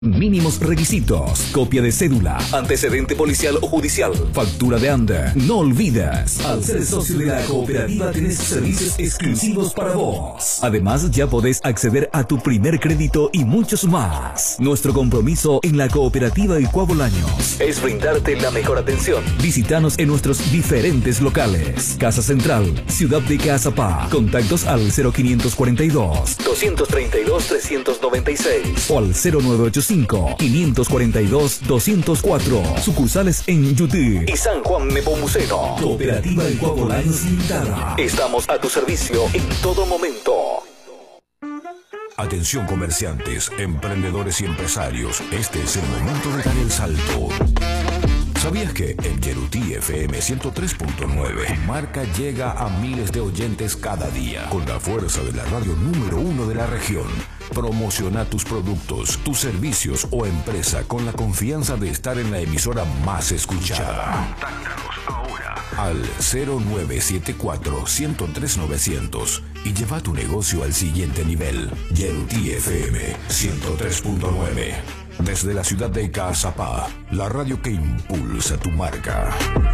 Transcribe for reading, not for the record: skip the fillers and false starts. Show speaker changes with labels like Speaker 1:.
Speaker 1: Mínimos requisitos: copia de cédula, antecedente policial o judicial, factura de ANDA. No olvides, al ser socio de la cooperativa tenés servicios exclusivos para vos. Además, ya podés acceder a tu primer crédito y muchos más. Nuestro compromiso en la cooperativa Equá Bolaños es brindarte la mejor atención. Visítanos en nuestros diferentes locales: Casa Central, Ciudad de Caazapá. Contactos al 0542 232 396 o al 0985-542-204. Sucursales en Yutí y San Juan Nepomuceno. Cooperativa Equá Bolaños Limitada. Estamos a tu servicio en todo momento.
Speaker 2: Atención comerciantes, emprendedores y empresarios. Este es el momento de dar el salto. ¿Sabías que en Yerutí FM 103.9 marca llega a miles de oyentes cada día con la fuerza de la radio número 1 de la región? Promociona tus productos, tus servicios o empresa con la confianza de estar en la emisora más escuchada. Contáctanos ahora al 0974-103-900 y lleva tu negocio al siguiente nivel. Yerutí FM 103.9. Desde la ciudad de Caazapá, la radio que impulsa tu marca.